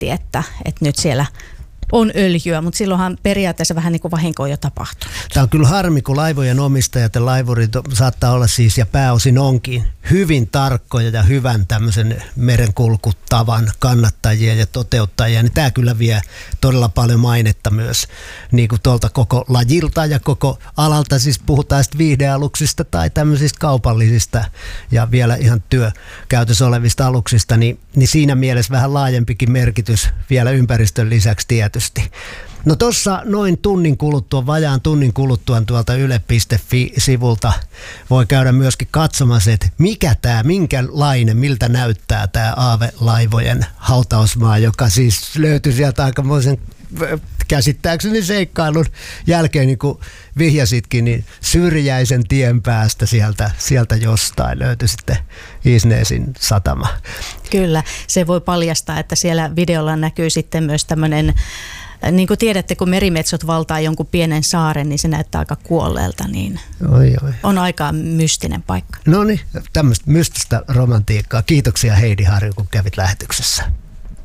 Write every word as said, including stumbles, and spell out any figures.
ilmoitti, että, että nyt siellä on öljyä, mutta silloinhan periaatteessa vähän niin kuin vahinko on jo tapahtunut. Tämä on kyllä harmi, kun laivojen omistajat ja laivurit saattaa olla siis, ja pääosin onkin, hyvin tarkkoja ja hyvän tämmöisen merenkulkutavan kannattajia ja toteuttajia, niin tämä kyllä vie todella paljon mainetta myös niin kuin tuolta koko lajilta ja koko alalta, siis puhutaan sitten viihdealuksista tai tämmöisistä kaupallisista ja vielä ihan työkäytössä olevista aluksista, niin, niin siinä mielessä vähän laajempikin merkitys vielä ympäristön lisäksi tietysti. No tuossa noin tunnin kuluttua, vajaan tunnin kuluttua tuolta yle piste fi-sivulta voi käydä myöskin katsomassa, että mikä tämä, minkälainen, miltä näyttää tämä Aave-laivojen hautausmaa, joka siis löytyi sieltä aikamoisen käsittääkseni seikkailun jälkeen, niin kuin vihjasitkin, niin syrjäisen tien päästä sieltä, sieltä jostain löytyi sitten Isnesin satama. Kyllä, se voi paljastaa, että siellä videolla näkyy sitten myös tämmöinen, niin kuin tiedätte, kun merimetsot valtaa jonkun pienen saaren, niin se näyttää aika kuolleelta, niin oi, oi. On aika mystinen paikka. No niin, tämmöistä mystistä romantiikkaa. Kiitoksia Heidi Harju, kun kävit lähetyksessä.